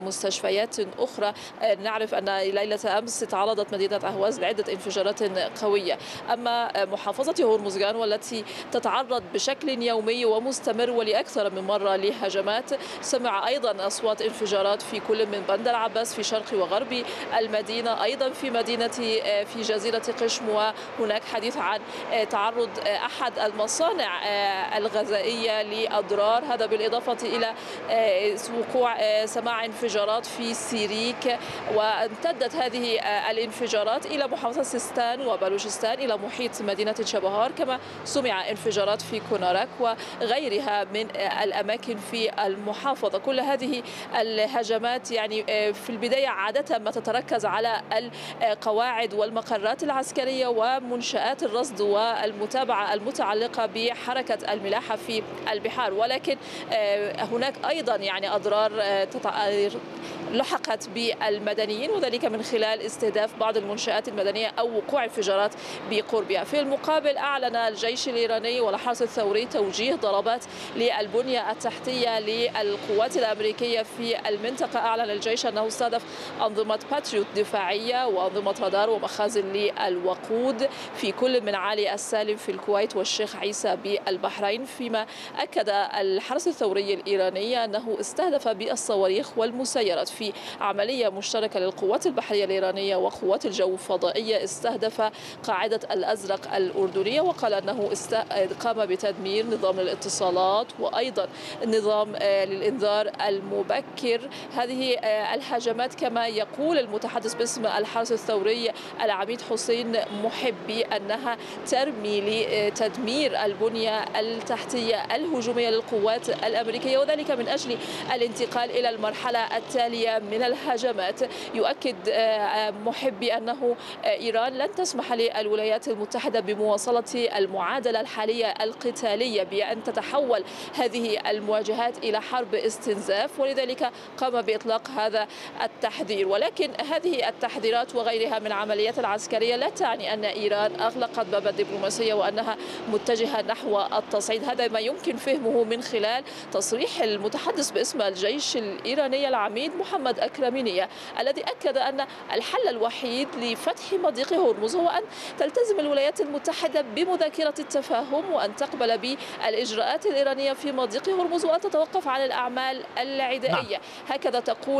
مستشفيات أخرى. نعرف أن ليلة أمس تعرضت مدينة أهواز لعدة انفجارات قوية. أما محافظة هرمزغان والتي تتعرض بشكل يومي ومستمر ولأكثر من مرة لهجمات، سمع أيضا أصوات انفجارات في كل من بندر عباس في شرق وغرب المدينة، أيضا في جزيرة قشم. وهناك حديث عن تعرض أحد المصانع الغذائية لأضرار، هذا بالإضافة إلى وقوع سماع انفجارات في سيريك. وامتدت هذه الانفجارات إلى محافظة سيستان وبلوچستان إلى محيط مدينة شبهار، كما سمع انفجارات في كونارك وغيرها من الأماكن في المحافظة. كل هذه الهجمات يعني في البداية عادة ما تتركز على القواعد والمقرات العسكرية ومنشآت الرصد والمتابعة المتعلقة بحركة الملاحة في البحار، ولكن هناك أيضا يعني أضرار لحقت بالمدنيين، وذلك من خلال استهداف بعض المنشآت المدنية أو وقوع انفجارات بقربها. في المقابل أعلن الجيش الإيراني والحرس الثوري توجيه ضربات للبنية التحتية للقوات الأمريكية في المنطقة. أعلن الجيش أنه استهدف أنظمة باتريوت دفاعية وأنظمة رادار ومخازن للوقود في كل من علي السالم في الكويت والشيخ عيسى بالبحرين. فيما أكد الحرس الثوري الإيراني أنه استهدف بالصواريخ والمسيرات في عملية مشتركة للقوات البحرية الإيرانية وقوات الجو الفضائية، استهدف قاعدة الأزرق الأردنية، وقال أنه قام بتدمير نظام الاتصالات وأيضا النظام للإنذار المبكر. هذه الهجمات كما يقول المتحدث باسم الحرس الثوري العميد حسين محبي أنها ترمي لتدمير البنية التحتية الهجومية للقوات الأمريكية، وذلك من أجل الانتقال إلى المرحلة التالية من الهجمات. يؤكد محبي أنه إيران لن تسمح للولايات المتحدة بمواصلة المعادلة الحالية القتالية بأن تتحول هذه المواجهات إلى حرب استنزاف، ولذلك قام بإطلاق هذا التحذير. ولكن هذه التحذيرات وغيرها من عمليات العسكرية لا تعني أن إيران أغلقت باب الدبلوماسية وأنها متجهة نحو التصعيد. هذا ما يمكن فهمه من خلال تصريح المتحدث باسم الجيش الإيراني العميد محمد أكرمينية، الذي أكد أن الحل الوحيد لفتح مضيق هرمز هو أن تلتزم الولايات المتحدة بمذاكرة التفاهم وأن تقبل بالإجراءات الإيرانية في مضيق هرمز وأن تتوقف عن الأعمال العدائية. هكذا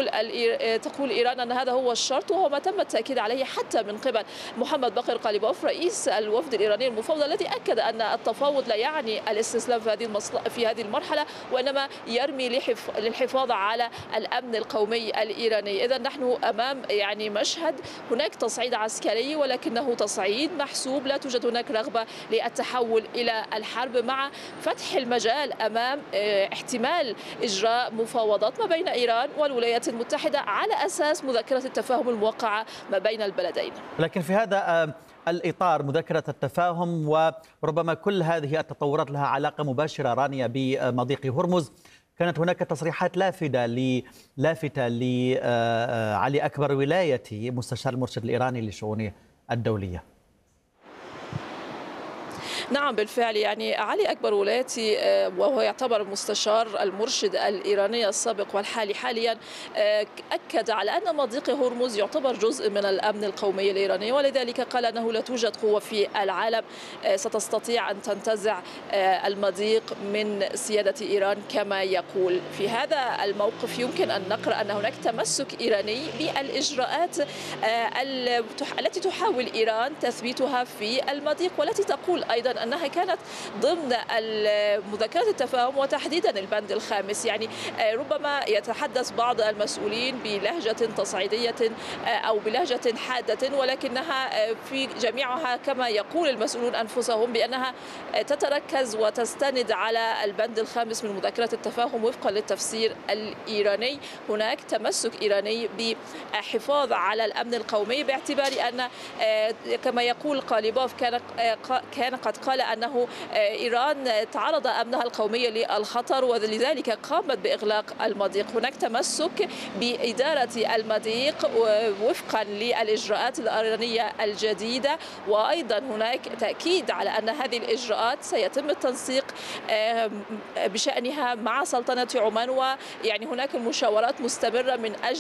تقول إيران أن هذا هو الشرط، وهو ما تم التأكيد عليه حتى من قبل محمد باقر قاليباف رئيس الوفد الإيراني المفوض، الذي أكد أن التفاوض لا يعني الاستسلام في هذه المرحلة، وإنما يرمي للحفاظ على الأمن القومي الإيراني. إذا نحن أمام يعني مشهد هناك تصعيد عسكري، ولكنه تصعيد محسوب، لا توجد هناك رغبة للتحول إلى الحرب، مع فتح المجال أمام احتمال إجراء مفاوضات ما بين إيران والولايات المتحدة على أساس مذكرة التفاهم الموقعة ما بين البلدين. لكن في هذا الإطار مذكرة التفاهم وربما كل هذه التطورات لها علاقة مباشرة رانيا بمضيق هرمز، كانت هناك تصريحات لافتة لعلي أكبر ولايتي مستشار المرشد الإيراني للشؤون الدولية. نعم بالفعل، يعني علي أكبر ولايتي وهو يعتبر مستشار المرشد الإيراني السابق والحالي حاليا، أكد على أن مضيق هرمز يعتبر جزء من الأمن القومي الإيراني، ولذلك قال أنه لا توجد قوة في العالم ستستطيع أن تنتزع المضيق من سيادة إيران كما يقول. في هذا الموقف يمكن أن نقرأ أن هناك تمسك إيراني بالإجراءات التي تحاول إيران تثبيتها في المضيق، والتي تقول أيضا أنها كانت ضمن مذكرة التفاهم وتحديدا البند الخامس. يعني ربما يتحدث بعض المسؤولين بلهجة تصعيدية أو بلهجة حادة، ولكنها في جميعها كما يقول المسؤولون أنفسهم بأنها تتركز وتستند على البند الخامس من مذكرة التفاهم وفقا للتفسير الإيراني. هناك تمسك إيراني بحفاظ على الأمن القومي، باعتبار أن كما يقول قاليبوف كان قد وقال أنه إيران تعرض أمنها القومي للخطر ولذلك قامت بإغلاق المضيق. هناك تمسك بإدارة المضيق وفقا للإجراءات الإيرانية الجديدة، وأيضا هناك تأكيد على أن هذه الإجراءات سيتم التنسيق بشأنها مع سلطنة عمان، ويعني هناك المشاورات مستمرة من أجل